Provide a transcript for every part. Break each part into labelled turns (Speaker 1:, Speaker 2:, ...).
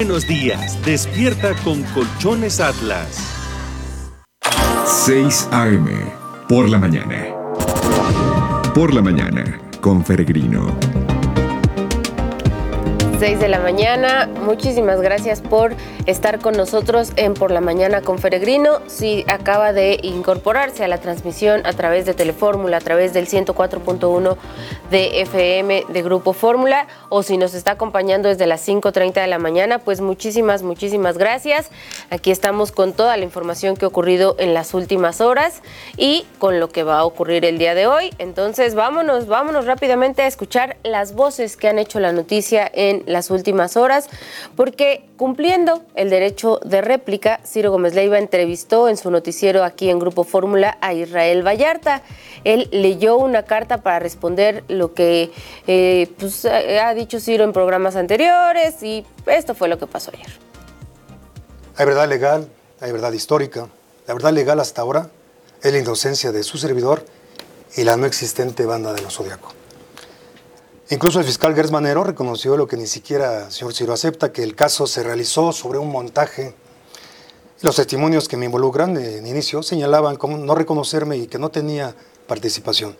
Speaker 1: Buenos días, despierta con Colchones Atlas.
Speaker 2: 6 a.m. por la mañana. Por la mañana, con Feregrino.
Speaker 3: 6 de la mañana, muchísimas gracias por estar con nosotros en Por la Mañana con Feregrino. Si acaba de incorporarse a la transmisión a través de Telefórmula, a través del 104.1 de FM de Grupo Fórmula, o si nos está acompañando desde las 5:30 de la mañana, pues muchísimas gracias. Aquí estamos con toda la información que ha ocurrido en las últimas horas y con lo que va a ocurrir el día de hoy. Entonces vámonos rápidamente a escuchar las voces que han hecho la noticia en las últimas horas, porque cumpliendo el derecho de réplica, Ciro Gómez Leiva entrevistó en su noticiero aquí en Grupo Fórmula a Israel Vallarta. Él leyó una carta para responder lo que ha dicho Ciro en programas anteriores, y esto fue lo que pasó ayer.
Speaker 4: Hay verdad legal, hay verdad histórica. La verdad legal hasta ahora es la inocencia de su servidor y la no existente banda de los Zodiaco. Incluso el fiscal Gers Manero reconoció lo que ni siquiera el señor Ciro acepta, que el caso se realizó sobre un montaje. Los testimonios que me involucran en inicio señalaban como no reconocerme y que no tenía participación.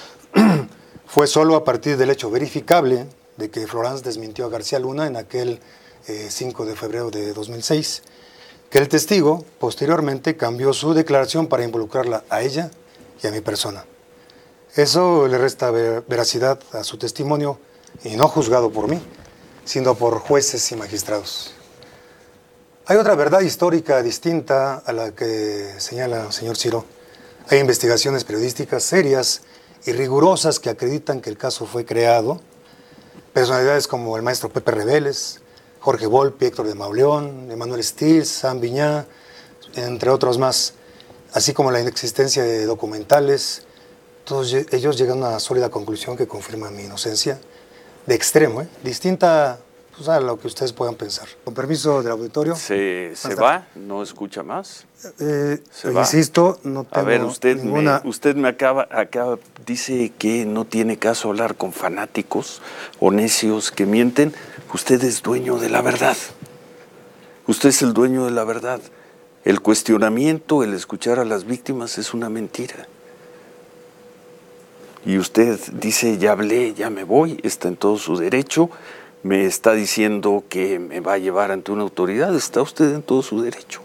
Speaker 4: Fue solo a partir del hecho verificable de que Florence desmintió a García Luna en aquel 5 de febrero de 2006, que el testigo posteriormente cambió su declaración para involucrarla a ella y a mi persona. Eso le resta veracidad a su testimonio, y no juzgado por mí, sino por jueces y magistrados. Hay otra verdad histórica distinta a la que señala el señor Ciro. Hay investigaciones periodísticas serias y rigurosas que acreditan que el caso fue creado. Personalidades como el maestro Pepe Reveles, Jorge Volpi, Héctor de Mauleón, Emmanuel Stills, Sam Viñá, entre otros más, así como la inexistencia de documentales. Todos ellos llegan a una sólida conclusión que confirma mi inocencia, de extremo, distinta a lo que ustedes puedan pensar. Con permiso del auditorio.
Speaker 5: ¿Se va? ¿No escucha más?
Speaker 4: ¿Se va? Insisto, no tengo
Speaker 5: A ver,
Speaker 4: ninguna...
Speaker 5: usted me acaba, dice que no tiene caso hablar con fanáticos o necios que mienten. Usted es dueño de la verdad. Usted es el dueño de la verdad. El cuestionamiento, el escuchar a las víctimas es una mentira. Y usted dice, ya hablé, ya me voy, está en todo su derecho, me está diciendo que me va a llevar ante una autoridad, está usted en todo su derecho.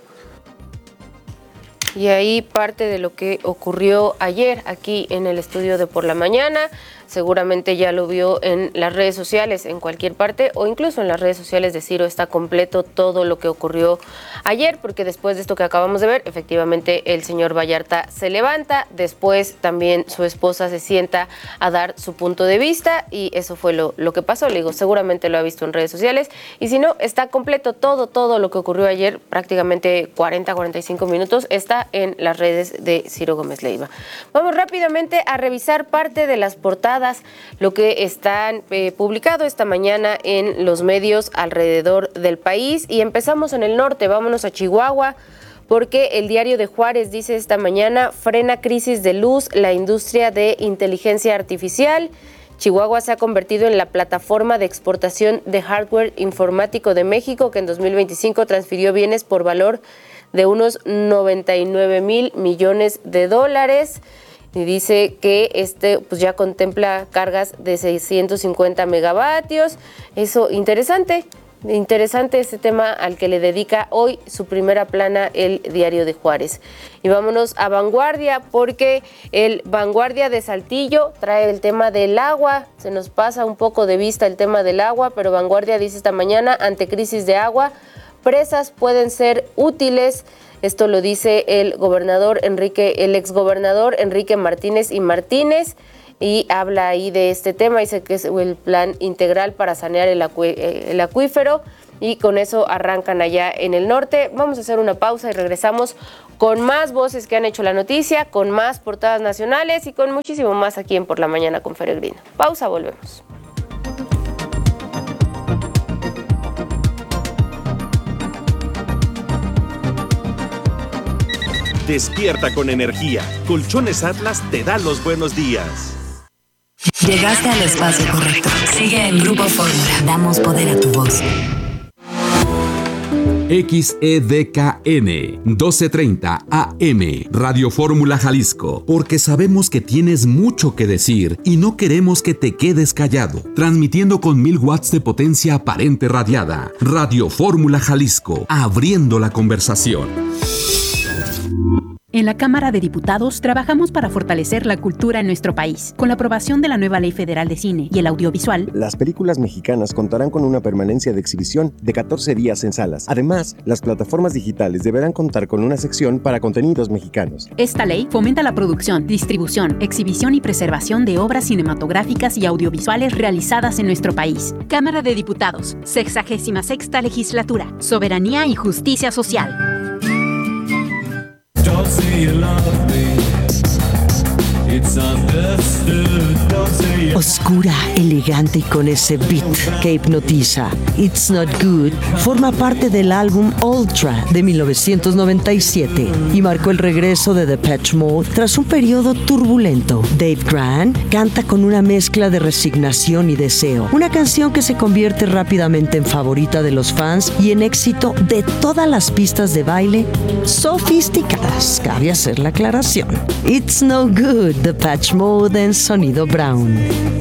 Speaker 3: Y ahí parte de lo que ocurrió ayer aquí en el estudio de Por la Mañana. Seguramente ya lo vio en las redes sociales, en cualquier parte, o incluso en las redes sociales de Ciro está completo todo lo que ocurrió ayer, porque después de esto que acabamos de ver, efectivamente el señor Vallarta se levanta, después también su esposa se sienta a dar su punto de vista, y eso fue lo que pasó. Le digo, seguramente lo ha visto en redes sociales, y si no, está completo todo lo que ocurrió ayer, prácticamente 45 minutos, está en las redes de Ciro Gómez Leiva. Vamos rápidamente a revisar parte de las portadas, lo que están publicado esta mañana en los medios alrededor del país, y empezamos en el norte. Vámonos a Chihuahua, porque el Diario de Juárez dice esta mañana: frena crisis de luz la industria de inteligencia artificial. Chihuahua se ha convertido en la plataforma de exportación de hardware informático de México, que en 2025 transfirió bienes por valor de unos 99,000 millones de dólares. Y dice que pues ya contempla cargas de 650 megavatios. Eso, interesante este tema al que le dedica hoy su primera plana el Diario de Juárez. Y vámonos a Vanguardia, porque el Vanguardia de Saltillo trae el tema del agua. Se nos pasa un poco de vista el tema del agua, pero Vanguardia dice esta mañana: ante crisis de agua, presas pueden ser útiles. Esto lo dice el exgobernador Enrique Martínez y Martínez, y habla ahí de este tema. Dice que es el plan integral para sanear el acuífero, y con eso arrancan allá en el norte. Vamos a hacer una pausa y regresamos con más voces que han hecho la noticia, con más portadas nacionales y con muchísimo más aquí en Por la Mañana con Feregrino. Pausa, volvemos.
Speaker 1: Despierta con energía. Colchones Atlas te da los buenos días.
Speaker 6: Llegaste al espacio correcto. Sigue en Grupo Fórmula. Damos poder a tu voz.
Speaker 7: XEDKN 1230 AM, Radio Fórmula Jalisco, porque sabemos que tienes mucho que decir y no queremos que te quedes callado. Transmitiendo con 1000 watts de potencia aparente radiada. Radio Fórmula Jalisco, abriendo la conversación.
Speaker 8: En la Cámara de Diputados trabajamos para fortalecer la cultura en nuestro país. Con la aprobación de la nueva Ley Federal de Cine y el Audiovisual,
Speaker 9: las películas mexicanas contarán con una permanencia de exhibición de 14 días en salas. Además, las plataformas digitales deberán contar con una sección para contenidos mexicanos.
Speaker 8: Esta ley fomenta la producción, distribución, exhibición y preservación de obras cinematográficas y audiovisuales realizadas en nuestro país. Cámara de Diputados, 66ª Legislatura, Soberanía y Justicia Social.
Speaker 10: Don't say you love me. It's understood. Don't say you...
Speaker 11: Oscura, elegante y con ese beat que hipnotiza. It's Not Good forma parte del álbum Ultra de 1997 y marcó el regreso de Depeche Mode tras un periodo turbulento. Dave Grant canta con una mezcla de resignación y deseo, una canción que se convierte rápidamente en favorita de los fans y en éxito de todas las pistas de baile sofisticadas. Cabe hacer la aclaración. It's No Good, Depeche Mode en Sonido Brown.